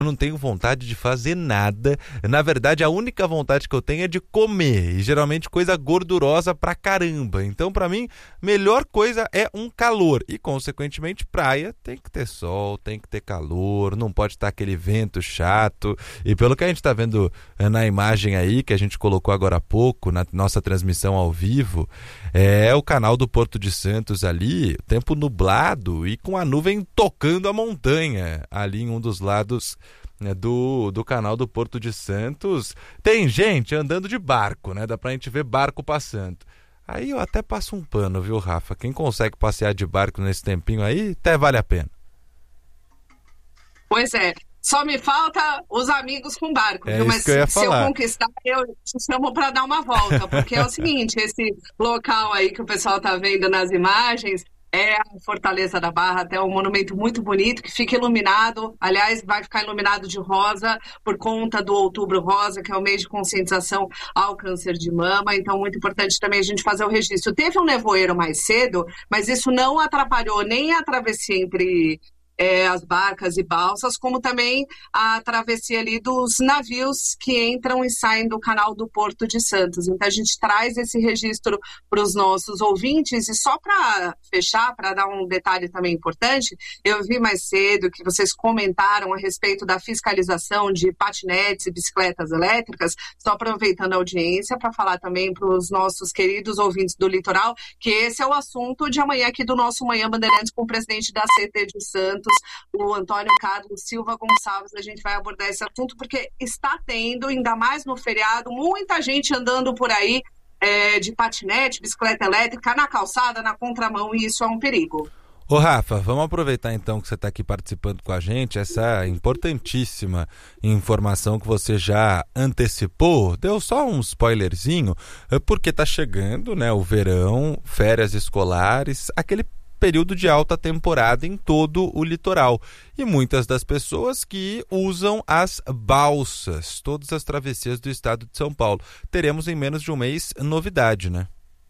Eu não tenho vontade de fazer nada. Na verdade, a única vontade que eu tenho é de comer. E geralmente coisa gordurosa pra caramba. Então, pra mim, melhor coisa é um calor. E, consequentemente, praia tem que ter sol, tem que ter calor. Não pode estar aquele vento chato. E pelo que a gente tá vendo na imagem aí, que a gente colocou agora há pouco, na nossa transmissão ao vivo, é o canal do Porto de Santos ali, tempo nublado e com a nuvem tocando a montanha ali em um dos lados do canal do Porto de Santos. Tem gente andando de barco, né? Dá pra gente ver barco passando. Aí eu até passo um pano, viu, Rafa? Quem consegue passear de barco nesse tempinho aí, até vale a pena. Pois é. Só me falta os amigos com barco, viu? Mas se eu conquistar, eu te chamo para dar uma volta, porque é o seguinte, esse local aí que o pessoal tá vendo nas imagens é a Fortaleza da Barra, até um monumento muito bonito, que fica iluminado, aliás, vai ficar iluminado de rosa por conta do Outubro Rosa, que é o mês de conscientização ao câncer de mama, então muito importante também a gente fazer o registro. Teve um nevoeiro mais cedo, mas isso não atrapalhou nem a travessia entre as barcas e balsas, como também a travessia ali dos navios que entram e saem do canal do Porto de Santos. Então a gente traz esse registro para os nossos ouvintes. E só para fechar, para dar um detalhe também importante, eu vi mais cedo que vocês comentaram a respeito da fiscalização de patinetes e bicicletas elétricas, só aproveitando a audiência para falar também para os nossos queridos ouvintes do litoral, que esse é o assunto de amanhã aqui do nosso Manhã Bandeirantes com o presidente da CT de Santos, o Antônio Carlos Silva Gonçalves. A gente vai abordar esse assunto porque está tendo, ainda mais no feriado, muita gente andando por aí de patinete, bicicleta elétrica, na calçada, na contramão, e isso é um perigo. Ô Rafa, vamos aproveitar então que você está aqui participando com a gente, essa importantíssima informação que você já antecipou, deu só um spoilerzinho, porque está chegando, né, o verão, férias escolares, aquele período de alta temporada em todo o litoral. E muitas das pessoas que usam as balsas, todas as travessias do estado de São Paulo. Teremos em menos de um mês novidade, né?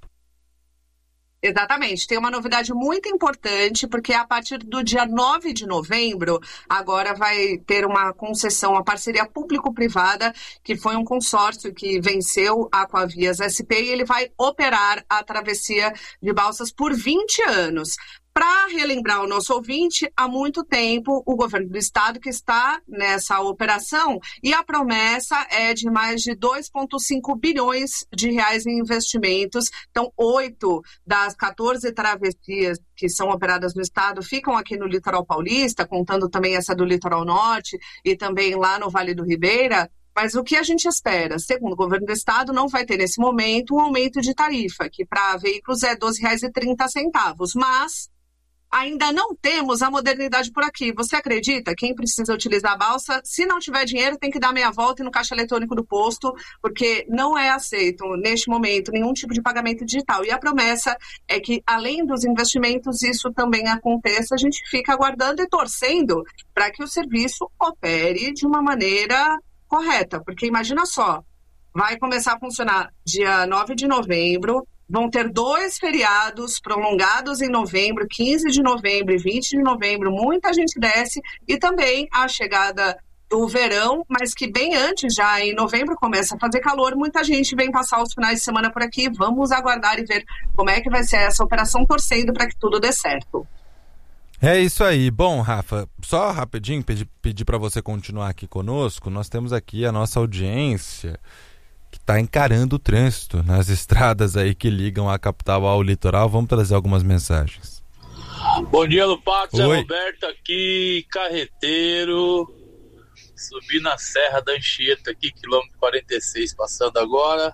Exatamente, tem uma novidade muito importante, porque a partir do dia 9 de novembro, agora vai ter uma concessão, uma parceria público-privada, que foi um consórcio que venceu a Aquavias SP, e ele vai operar a travessia de balsas por 20 anos. Para relembrar o nosso ouvinte, há muito tempo o governo do estado que está nessa operação, e a promessa é de mais de 2,5 bilhões de reais em investimentos. Então, 8 das 14 travessias que são operadas no estado ficam aqui no litoral paulista, contando também essa do litoral norte e também lá no Vale do Ribeira. Mas o que a gente espera? Segundo o governo do estado, não vai ter nesse momento um aumento de tarifa, que para veículos é R$ 12,30, mas ainda não temos a modernidade por aqui. Você acredita? Quem precisa utilizar a balsa, se não tiver dinheiro, tem que dar meia volta e no caixa eletrônico do posto, porque não é aceito, neste momento, nenhum tipo de pagamento digital. E a promessa é que, além dos investimentos, isso também aconteça. A gente fica aguardando e torcendo para que o serviço opere de uma maneira correta. Porque imagina só, vai começar a funcionar dia 9 de novembro, vão ter 2 feriados prolongados em novembro, 15 de novembro e 20 de novembro, muita gente desce, e também a chegada do verão, mas que bem antes, já em novembro, começa a fazer calor, muita gente vem passar os finais de semana por aqui. Vamos aguardar e ver como é que vai ser essa operação, torcendo para que tudo dê certo. É isso aí. Bom, Rafa, só rapidinho, pedir para você continuar aqui conosco. Nós temos aqui a nossa audiência que está encarando o trânsito nas estradas aí que ligam a capital ao litoral. Vamos trazer algumas mensagens. Bom dia, Lupato. Zé Roberto aqui, carreteiro. Subi na Serra da Anchieta aqui, quilômetro 46, passando agora.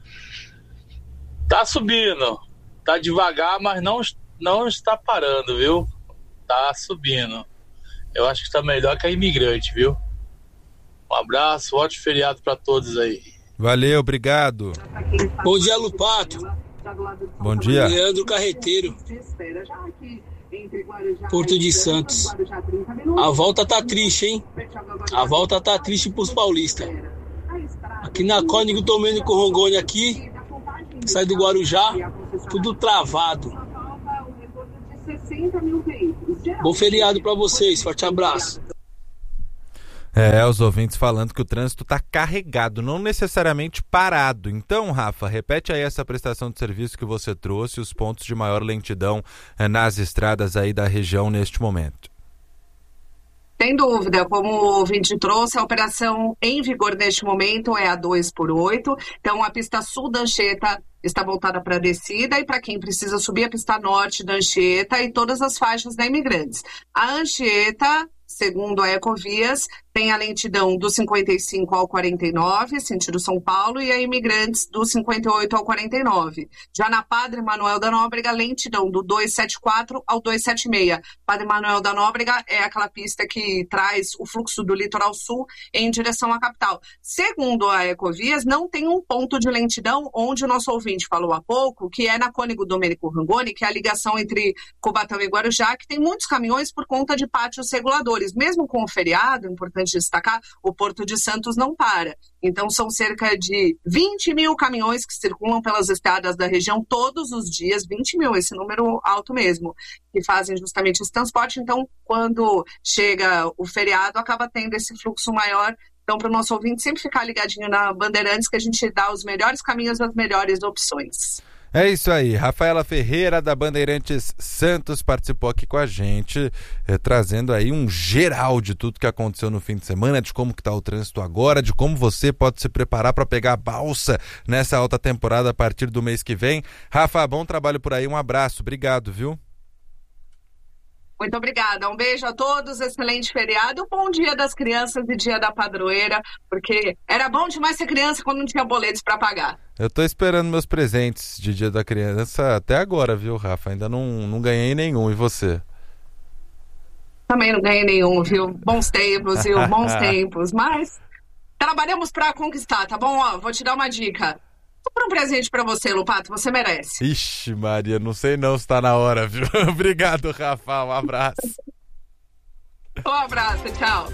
Tá subindo. Tá devagar, mas não está parando, viu? Tá subindo. Eu acho que tá melhor que a Imigrante, viu? Um abraço, ótimo feriado para todos aí. Valeu, obrigado. Bom dia, Lupato. Bom dia. Leandro Carreteiro, Porto de Santos. A volta tá triste, hein? A volta tá triste pros paulistas. Aqui na Cônigo Domênico Rongoni aqui, sai do Guarujá, tudo travado. Bom feriado pra vocês, forte abraço. Os ouvintes falando que o trânsito está carregado, não necessariamente parado. Então, Rafa, repete aí essa prestação de serviço que você trouxe, os pontos de maior lentidão nas estradas aí da região neste momento. Sem dúvida, como o ouvinte trouxe, a operação em vigor neste momento é a 2x8. Então, a pista sul da Anchieta está voltada para a descida e para quem precisa subir a pista norte da Anchieta e todas as faixas da Imigrantes. A Anchieta, segundo a Ecovias, tem a lentidão do 55 ao 49, sentido São Paulo, e a Imigrantes do 58 ao 49. Já na Padre Manuel da Nóbrega, lentidão do 274 ao 276. Padre Manuel da Nóbrega é aquela pista que traz o fluxo do litoral sul em direção à capital. Segundo a Ecovias, não tem um ponto de lentidão onde o nosso ouvinte falou há pouco, que é na Cônego Domênico Rangoni, que é a ligação entre Cubatão e Guarujá, que tem muitos caminhões por conta de pátios reguladores. Mesmo com o feriado, importante destacar, o Porto de Santos não para. Então, são cerca de 20 mil caminhões que circulam pelas estradas da região todos os dias, 20 mil, esse número alto mesmo, que fazem justamente esse transporte. Então, quando chega o feriado, acaba tendo esse fluxo maior. Então, para o nosso ouvinte sempre ficar ligadinho na Bandeirantes, que a gente dá os melhores caminhos, as melhores opções. É isso aí, Rafaela Ferreira da Bandeirantes Santos participou aqui com a gente, trazendo aí um geral de tudo que aconteceu no fim de semana, de como que está o trânsito agora, de como você pode se preparar para pegar a balsa nessa alta temporada a partir do mês que vem. Rafa, bom trabalho por aí, um abraço, obrigado, viu? Muito obrigada, um beijo a todos, excelente feriado, bom dia das crianças e dia da padroeira, porque era bom demais ser criança quando não tinha boletos para pagar. Eu tô esperando meus presentes de dia da criança até agora, viu, Rafa? Ainda não ganhei nenhum, e você? Também não ganhei nenhum, viu? Bons tempos, viu? Bons tempos, mas trabalhamos para conquistar, tá bom? Ó, vou te dar uma dica. Compra um presente pra você, Lupato, você merece. Ixi, Maria, não sei não se tá na hora, viu? Obrigado, Rafa, um abraço. Um abraço, tchau.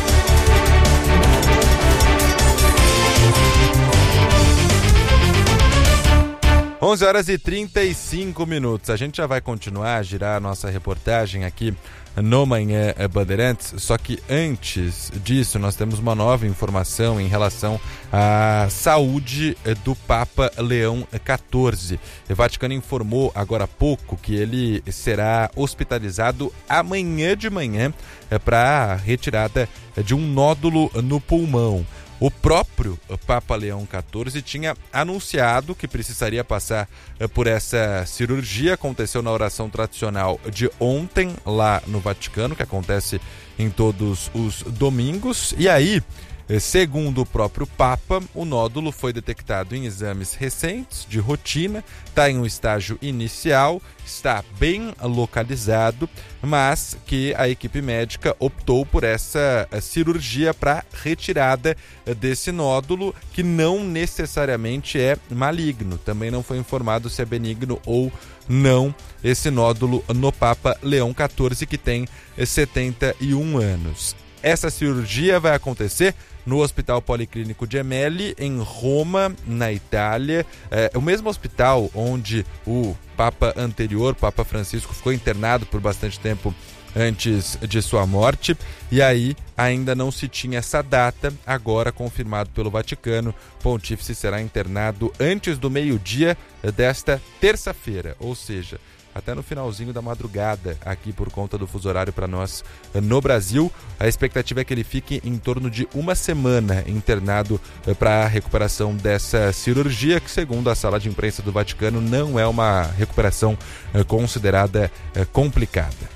Onze horas e 35 minutos. A gente já vai continuar a girar a nossa reportagem aqui no Manhã Bandeirantes, só que antes disso nós temos uma nova informação em relação à saúde do Papa Leão XIV. O Vaticano informou agora há pouco que ele será hospitalizado amanhã de manhã para retirada de um nódulo no pulmão. O próprio Papa Leão XIV tinha anunciado que precisaria passar por essa cirurgia. Aconteceu na oração tradicional de ontem lá no Vaticano, que acontece em todos os domingos. E aí, segundo o próprio Papa, o nódulo foi detectado em exames recentes de rotina, está em um estágio inicial, está bem localizado, mas que a equipe médica optou por essa cirurgia para retirada desse nódulo, que não necessariamente é maligno. Também não foi informado se é benigno ou não esse nódulo no Papa Leão XIV, que tem 71 anos. Essa cirurgia vai acontecer no Hospital Policlínico Gemelli, em Roma, na Itália. O mesmo hospital onde o Papa anterior, Papa Francisco, ficou internado por bastante tempo antes de sua morte. E aí ainda não se tinha essa data, agora confirmado pelo Vaticano. O pontífice será internado antes do meio-dia desta terça-feira, ou seja, até no finalzinho da madrugada, aqui por conta do fuso horário para nós no Brasil. A expectativa é que ele fique em torno de uma semana internado para a recuperação dessa cirurgia, que segundo a sala de imprensa do Vaticano não é uma recuperação considerada complicada.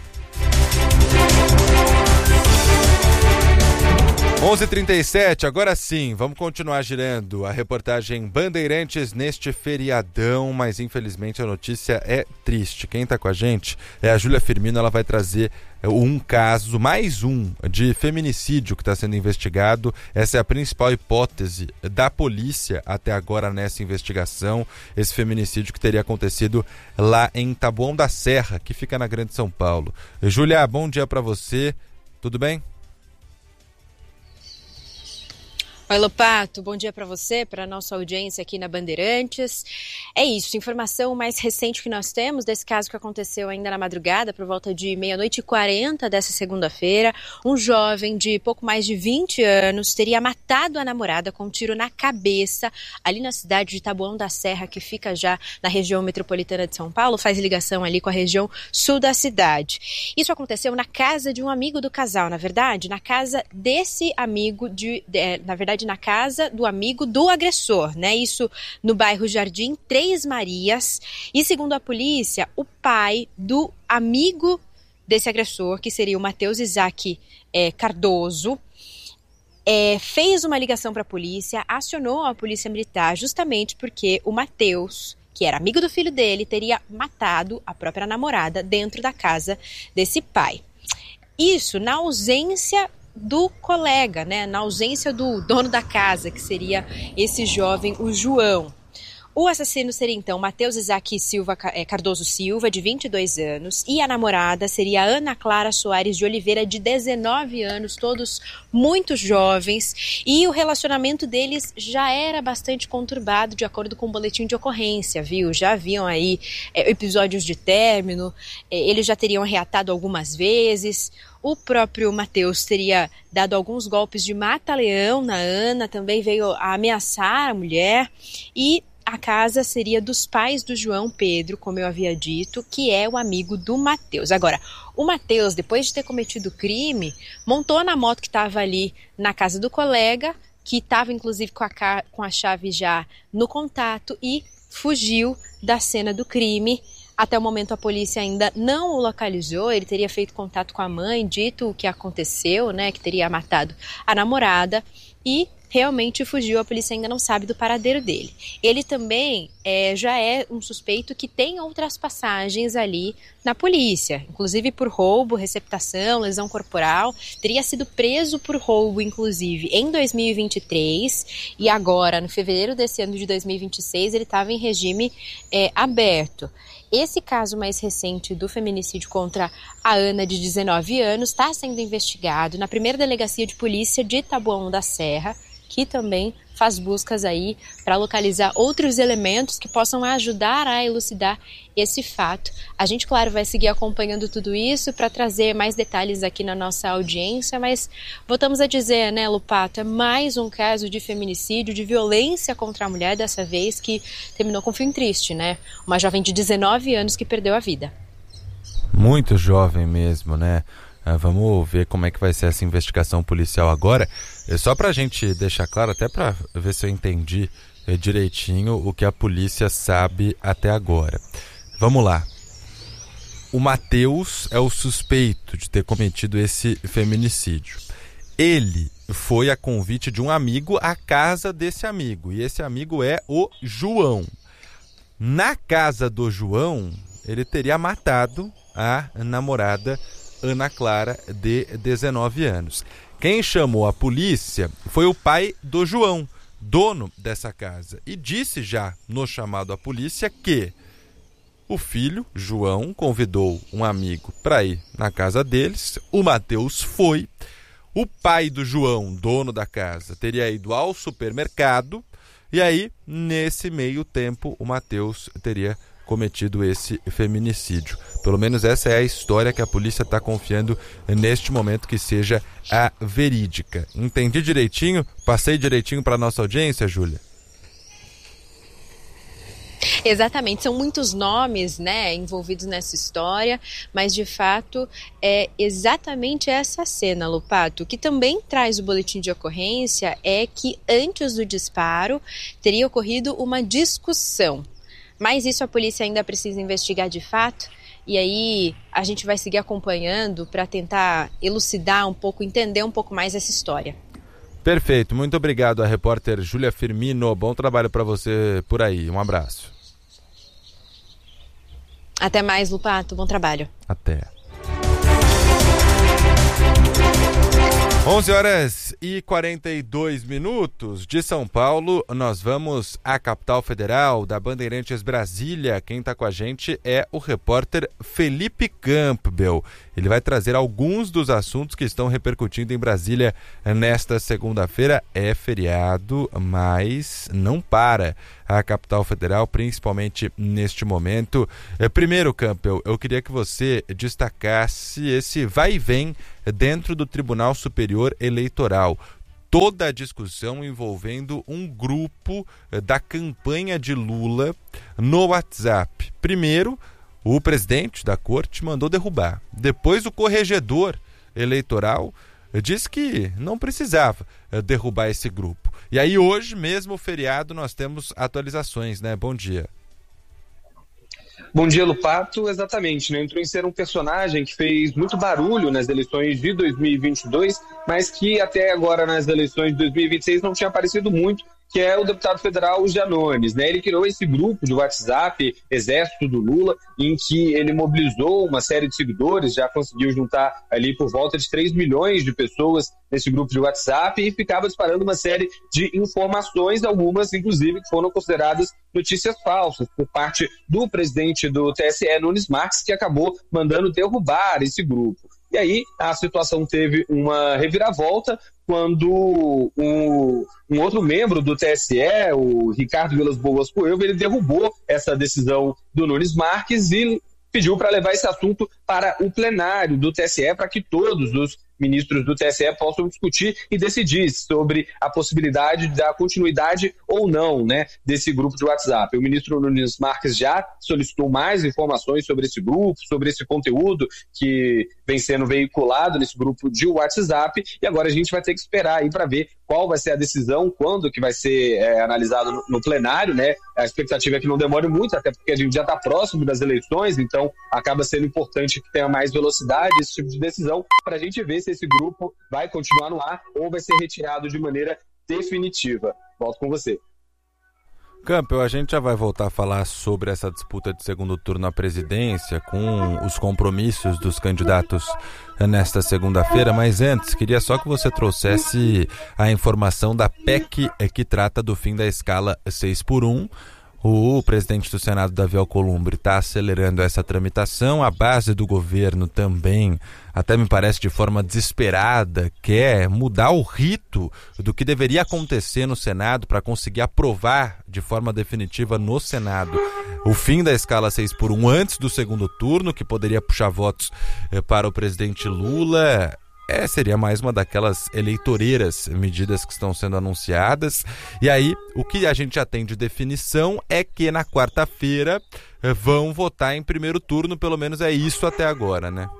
11h37, agora sim, vamos continuar girando a reportagem Bandeirantes neste feriadão, mas infelizmente a notícia é triste. Quem está com a gente é a Júlia Firmino, ela vai trazer um caso, mais um, de feminicídio que está sendo investigado. Essa é a principal hipótese da polícia até agora nessa investigação, esse feminicídio que teria acontecido lá em Taboão da Serra, que fica na Grande São Paulo. Júlia, bom dia para você, tudo bem? Oi, Lopato, bom dia para você, para a nossa audiência aqui na Bandeirantes. É isso, informação mais recente que nós temos desse caso que aconteceu ainda na madrugada, por volta de 00:40 dessa segunda-feira. Um jovem de pouco mais de 20 anos teria matado a namorada com um tiro na cabeça, ali na cidade de Taboão da Serra, que fica já na região metropolitana de São Paulo, faz ligação ali com a região sul da cidade. Isso aconteceu na casa de um amigo do casal, na verdade, na casa desse amigo, na casa do amigo do agressor, né? Isso no bairro Jardim Três Marias, e segundo a polícia, o pai do amigo desse agressor, que seria o Matheus Isaac Cardoso, fez uma ligação para a polícia, acionou a polícia militar justamente porque o Matheus, que era amigo do filho dele, teria matado a própria namorada dentro da casa desse pai. Isso na ausência do colega, né? Na ausência do dono da casa, que seria esse jovem, o João. O assassino seria, então, Matheus Isaac Cardoso Silva, de 22 anos, e a namorada seria Ana Clara Soares de Oliveira, de 19 anos, todos muito jovens, e o relacionamento deles já era bastante conturbado, de acordo com o boletim de ocorrência, viu? Já haviam aí episódios de término, eles já teriam reatado algumas vezes. O próprio Matheus teria dado alguns golpes de mata-leão na Ana, também veio a ameaçar a mulher, e a casa seria dos pais do João Pedro, como eu havia dito, que é o amigo do Matheus. Agora, o Matheus, depois de ter cometido o crime, montou na moto que estava ali na casa do colega, que estava inclusive com a chave já no contato, e fugiu da cena do crime. Até o momento a polícia ainda não o localizou, ele teria feito contato com a mãe, dito o que aconteceu, né, que teria matado a namorada, e realmente fugiu, a polícia ainda não sabe do paradeiro dele. Ele também já é um suspeito que tem outras passagens ali na polícia, inclusive por roubo, receptação, lesão corporal, teria sido preso por roubo, inclusive, em 2023, e agora, no fevereiro desse ano de 2026, ele estava em regime aberto. Esse caso mais recente do feminicídio contra a Ana, de 19 anos, está sendo investigado na primeira delegacia de polícia de Taboão da Serra, que também faz buscas aí para localizar outros elementos que possam ajudar a elucidar esse fato. A gente, claro, vai seguir acompanhando tudo isso para trazer mais detalhes aqui na nossa audiência, mas voltamos a dizer, né, Lupato, é mais um caso de feminicídio, de violência contra a mulher, dessa vez que terminou com um fim triste, né? Uma jovem de 19 anos que perdeu a vida. Muito jovem mesmo, né? Vamos ver como é que vai ser essa investigação policial agora. Só para a gente deixar claro, até para ver se eu entendi direitinho o que a polícia sabe até agora. Vamos lá. O Matheus é o suspeito de ter cometido esse feminicídio. Ele foi a convite de um amigo à casa desse amigo, e esse amigo é o João. Na casa do João, ele teria matado a namorada Ana Clara, de 19 anos. Quem chamou a polícia foi o pai do João, dono dessa casa, e disse já no chamado à polícia que o filho, João, convidou um amigo para ir na casa deles, o Matheus foi, o pai do João, dono da casa, teria ido ao supermercado, e aí, nesse meio tempo, o Matheus teria cometido esse feminicídio. Pelo menos essa é a história que a polícia está confiando neste momento que seja a verídica. Entendi direitinho? Passei direitinho para a nossa audiência, Júlia? Exatamente, são muitos nomes, né, envolvidos nessa história, mas de fato é exatamente essa cena, Lupato. O que também traz o boletim de ocorrência é que antes do disparo teria ocorrido uma discussão. Mas isso a polícia ainda precisa investigar de fato, e aí a gente vai seguir acompanhando para tentar elucidar um pouco, entender um pouco mais essa história. Perfeito, muito obrigado a repórter Júlia Firmino, bom trabalho para você por aí, um abraço. Até mais, Lupato, bom trabalho. Até. 11h42 de São Paulo, nós vamos à capital federal da Bandeirantes Brasília. Quem está com a gente é o repórter Felipe Campbell. Ele vai trazer alguns dos assuntos que estão repercutindo em Brasília nesta segunda-feira. É feriado, mas não para a capital federal, principalmente neste momento. Primeiro, Campbell, eu queria que você destacasse esse vai e vem dentro do Tribunal Superior Eleitoral. Toda a discussão envolvendo um grupo da campanha de Lula no WhatsApp. Primeiro, o presidente da corte mandou derrubar. Depois, o corregedor eleitoral disse que não precisava derrubar esse grupo. E aí, hoje, mesmo feriado, nós temos atualizações, né? Bom dia. Bom dia, Lupato. Exatamente, né? Entrou em ser um personagem que fez muito barulho nas eleições de 2022, mas que até agora nas eleições de 2026 não tinha aparecido muito, que é o deputado federal Janones, né? Ele criou esse grupo de WhatsApp, Exército do Lula, em que ele mobilizou uma série de seguidores, já conseguiu juntar ali por volta de 3 milhões de pessoas nesse grupo de WhatsApp e ficava disparando uma série de informações, algumas inclusive que foram consideradas notícias falsas por parte do presidente do TSE, Nunes Marques, que acabou mandando derrubar esse grupo. E aí a situação teve uma reviravolta quando um outro membro do TSE, o Ricardo Vilas Boas Coelho, ele derrubou essa decisão do Nunes Marques e pediu para levar esse assunto para o plenário do TSE, para que todos os ministros do TSE possam discutir e decidir sobre a possibilidade da continuidade ou não, né, desse grupo de WhatsApp. O ministro Nunes Marques já solicitou mais informações sobre esse grupo, sobre esse conteúdo que vem sendo veiculado nesse grupo de WhatsApp, e agora a gente vai ter que esperar aí para ver qual vai ser a decisão, quando que vai ser analisado no plenário, né? A expectativa é que não demore muito, até porque a gente já está próximo das eleições, então acaba sendo importante que tenha mais velocidade esse tipo de decisão, para a gente ver se esse grupo vai continuar no ar ou vai ser retirado de maneira definitiva. Volto com você. Campbell, a gente já vai voltar a falar sobre essa disputa de segundo turno à presidência, com os compromissos dos candidatos nesta segunda-feira, mas antes, queria só que você trouxesse a informação da PEC que trata do fim da escala 6x1. O presidente do Senado, Davi Alcolumbre, está acelerando essa tramitação. A base do governo também, até me parece de forma desesperada, quer mudar o rito do que deveria acontecer no Senado para conseguir aprovar de forma definitiva no Senado o fim da escala 6x1 antes do segundo turno, que poderia puxar votos para o presidente Lula. Seria mais uma daquelas eleitoreiras medidas que estão sendo anunciadas. E aí, o que a gente já tem de definição é que na quarta-feira vão votar em primeiro turno, pelo menos é isso até agora, né?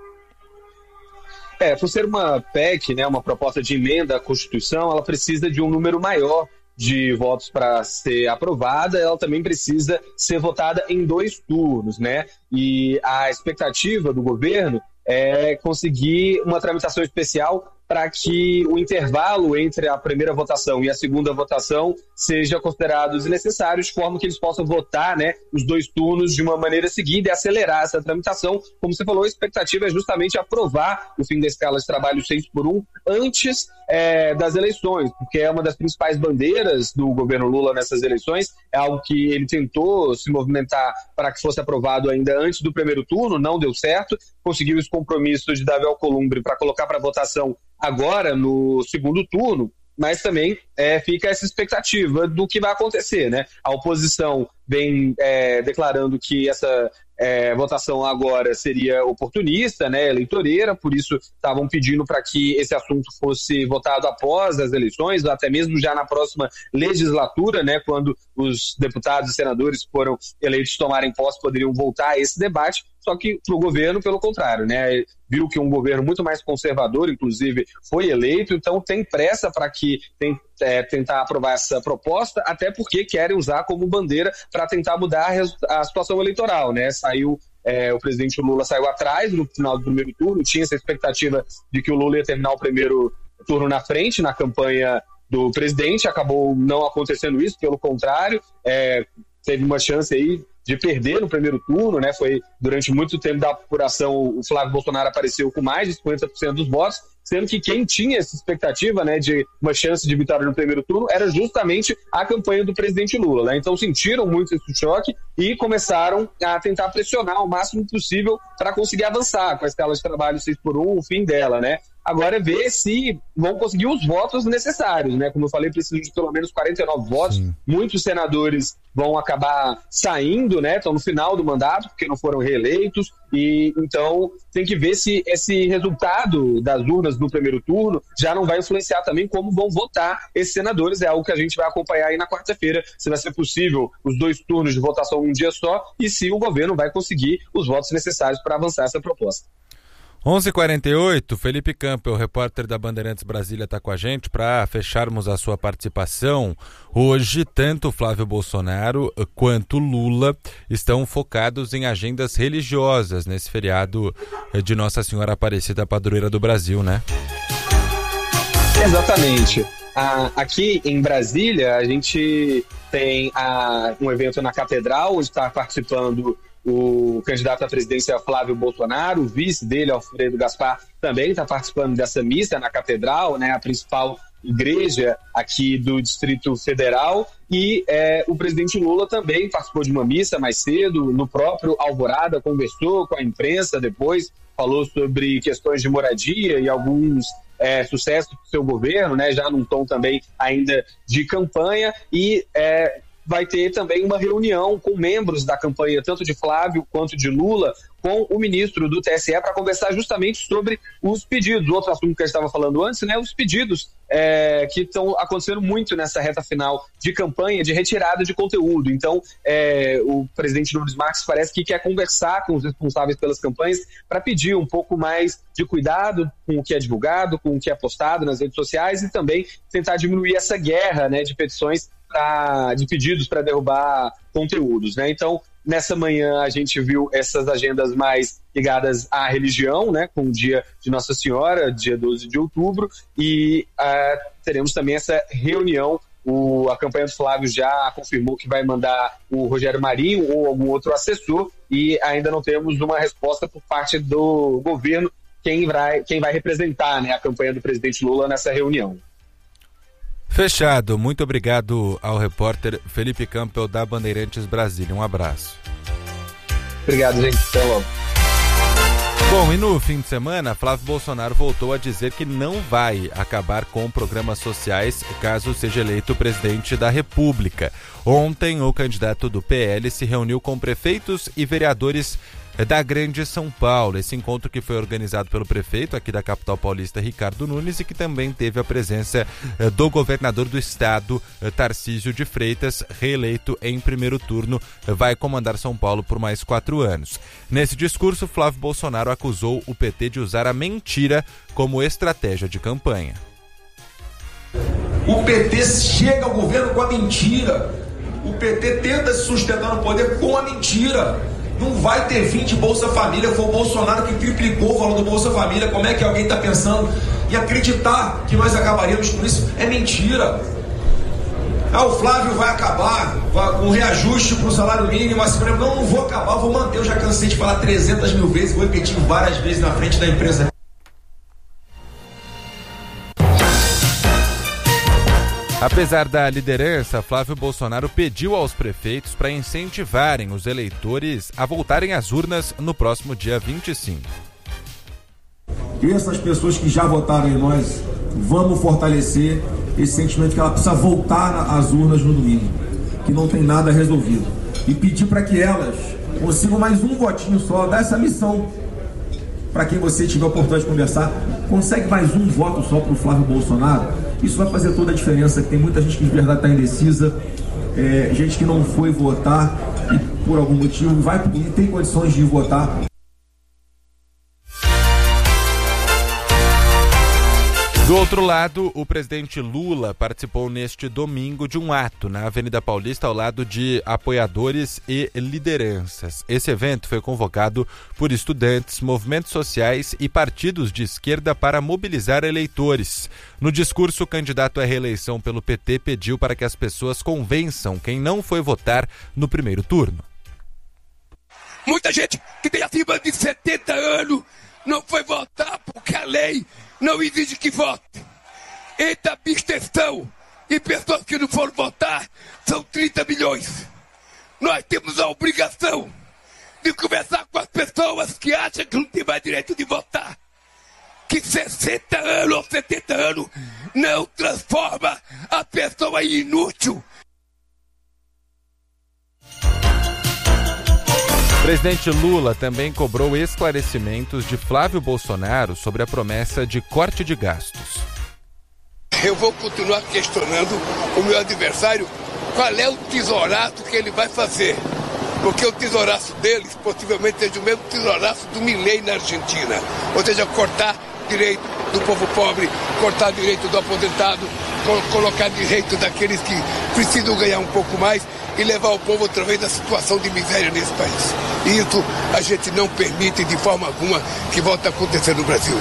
Por ser uma PEC, né, uma proposta de emenda à Constituição, ela precisa de um número maior de votos para ser aprovada, ela também precisa ser votada em 2 turnos, né? E a expectativa do governo é conseguir uma tramitação especial para que o intervalo entre a primeira votação e a segunda votação seja considerado desnecessário, de forma que eles possam votar, né, os 2 turnos de uma maneira seguida e acelerar essa tramitação. Como você falou, a expectativa é justamente aprovar o fim da escala de trabalho 6x1 antes das eleições, porque é uma das principais bandeiras do governo Lula nessas eleições, é algo que ele tentou se movimentar para que fosse aprovado ainda antes do primeiro turno, não deu certo, conseguiu os compromissos de Davi Alcolumbre para colocar para votação agora no segundo turno, mas também fica essa expectativa do que vai acontecer, né? A oposição vem declarando que essa votação agora seria oportunista, né, eleitoreira, por isso estavam pedindo para que esse assunto fosse votado após as eleições, ou até mesmo já na próxima legislatura, né, quando os deputados e senadores que foram eleitos tomarem posse poderiam voltar a esse debate. Só que para o governo, pelo contrário, né? Viu que um governo muito mais conservador, inclusive, foi eleito, então tem pressa para que tentar aprovar essa proposta, até porque querem usar como bandeira para tentar mudar a situação eleitoral, né? O presidente Lula saiu atrás no final do primeiro turno, tinha essa expectativa de que o Lula ia terminar o primeiro turno na frente, na campanha do presidente, acabou não acontecendo isso, pelo contrário, teve uma chance aí de perder no primeiro turno, né? Foi durante muito tempo da apuração, o Flávio Bolsonaro apareceu com mais de 50% dos votos, sendo que quem tinha essa expectativa, né, de uma chance de vitória no primeiro turno era justamente a campanha do presidente Lula, né? Então sentiram muito esse choque e começaram a tentar pressionar o máximo possível para conseguir avançar com a escala de trabalho 6x1, o fim dela, né? Agora é ver se vão conseguir os votos necessários, né? Como eu falei, precisam de pelo menos 49 votos. Sim. Muitos senadores vão acabar saindo, né? Estão no final do mandato, porque não foram reeleitos. E então tem que ver se esse resultado das urnas no primeiro turno já não vai influenciar também como vão votar esses senadores. É algo que a gente vai acompanhar aí na quarta-feira, se vai ser possível os 2 turnos de votação em um dia só e se o governo vai conseguir os votos necessários para avançar essa proposta. 11h48, Felipe Campbell, repórter da Bandeirantes Brasília, está com a gente para fecharmos a sua participação. Hoje, tanto Flávio Bolsonaro quanto Lula estão focados em agendas religiosas nesse feriado de Nossa Senhora Aparecida, padroeira do Brasil, né? Exatamente. Aqui em Brasília, a gente tem um evento na Catedral, onde está participando o candidato à presidência Flávio Bolsonaro, o vice dele, Alfredo Gaspar, também está participando dessa missa na Catedral, né, a principal igreja aqui do Distrito Federal, e o presidente Lula também participou de uma missa mais cedo, no próprio Alvorada, conversou com a imprensa depois, falou sobre questões de moradia e alguns sucessos do seu governo, né, já num tom também ainda de campanha, e vai ter também uma reunião com membros da campanha, tanto de Flávio quanto de Lula, com o ministro do TSE para conversar justamente sobre os pedidos. Outro assunto que a gente estava falando antes, né, os pedidos que estão acontecendo muito nessa reta final de campanha, de retirada de conteúdo. Então, o presidente Nunes Marques parece que quer conversar com os responsáveis pelas campanhas para pedir um pouco mais de cuidado com o que é divulgado, com o que é postado nas redes sociais e também tentar diminuir essa guerra, né, de petições, de pedidos para derrubar conteúdos, né? Então, nessa manhã a gente viu essas agendas mais ligadas à religião, né? Com o dia de Nossa Senhora, dia 12 de outubro, e teremos também essa reunião. A campanha do Flávio já confirmou que vai mandar o Rogério Marinho ou algum outro assessor, e ainda não temos uma resposta por parte do governo quem vai representar, né, a campanha do presidente Lula nessa reunião. Fechado. Muito obrigado ao repórter Felipe Campbell da Bandeirantes Brasília. Um abraço. Obrigado, gente. Até logo. Bom, e no fim de semana, Flávio Bolsonaro voltou a dizer que não vai acabar com programas sociais caso seja eleito presidente da República. Ontem, o candidato do PL se reuniu com prefeitos e vereadores da Grande São Paulo. Esse encontro que foi organizado pelo prefeito aqui da capital paulista, Ricardo Nunes, e que também teve a presença do governador do estado, Tarcísio de Freitas, reeleito em primeiro turno, vai comandar São Paulo por mais 4 anos. Nesse discurso, Flávio Bolsonaro acusou o PT de usar a mentira como estratégia de campanha. O PT chega ao governo com a mentira. O PT tenta se sustentar no poder com a mentira. Não vai ter fim de Bolsa Família, foi o Bolsonaro que triplicou o valor do Bolsa Família. Como é que alguém está pensando e acreditar que nós acabaríamos com isso? É mentira. O Flávio vai acabar com reajuste para o salário mínimo. Assim, não vou acabar, vou manter. Eu já cansei de falar 300 mil vezes, vou repetir várias vezes na frente da empresa. Apesar da liderança, Flávio Bolsonaro pediu aos prefeitos para incentivarem os eleitores a voltarem às urnas no próximo dia 25. E essas pessoas que já votaram em nós, vamos fortalecer esse sentimento que ela precisa voltar às urnas no domingo, que não tem nada resolvido. E pedir para que elas consigam mais um votinho só, dar essa missão. Para quem você tiver a oportunidade de conversar, consegue mais um voto só para o Flávio Bolsonaro. Isso vai fazer toda a diferença, que tem muita gente que de verdade está indecisa, gente que não foi votar e por algum motivo e tem condições de votar. Do outro lado, o presidente Lula participou neste domingo de um ato na Avenida Paulista ao lado de apoiadores e lideranças. Esse evento foi convocado por estudantes, movimentos sociais e partidos de esquerda para mobilizar eleitores. No discurso, o candidato à reeleição pelo PT pediu para que as pessoas convençam quem não foi votar no primeiro turno. Muita gente que tem acima de 70 anos não foi votar porque a lei não exige que vote. Entre abstenção e pessoas que não foram votar, são 30 milhões. Nós temos a obrigação de conversar com as pessoas que acham que não tem mais direito de votar. Que 60 anos ou 70 anos não transforma a pessoa em inútil. O presidente Lula também cobrou esclarecimentos de Flávio Bolsonaro sobre a promessa de corte de gastos. Eu vou continuar questionando o meu adversário qual é o tesouraço que ele vai fazer. Porque o tesouraço deles possivelmente seja o mesmo tesouraço do Milei na Argentina. Ou seja, cortar direito do povo pobre, cortar direito do aposentado, colocar direito daqueles que precisam ganhar um pouco mais e levar o povo outra vez à situação de miséria nesse país. E isso a gente não permite de forma alguma que volte a acontecer no Brasil.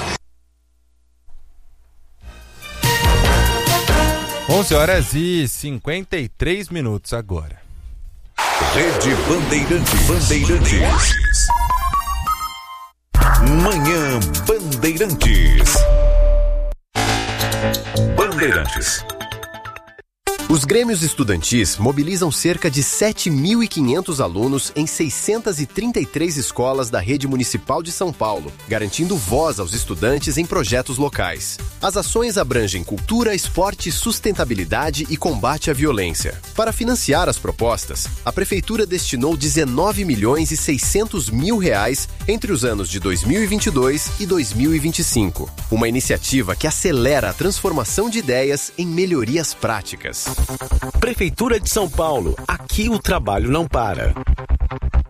11h53 agora. Rede Bandeirantes. Manhã Bandeirantes. Os grêmios estudantis mobilizam cerca de 7.500 alunos em 633 escolas da rede municipal de São Paulo, garantindo voz aos estudantes em projetos locais. As ações abrangem cultura, esporte, sustentabilidade e combate à violência. Para financiar as propostas, a Prefeitura destinou R$19.600.000 entre os anos de 2022 e 2025. Uma iniciativa que acelera a transformação de ideias em melhorias práticas. Prefeitura de São Paulo. Aqui o trabalho não para.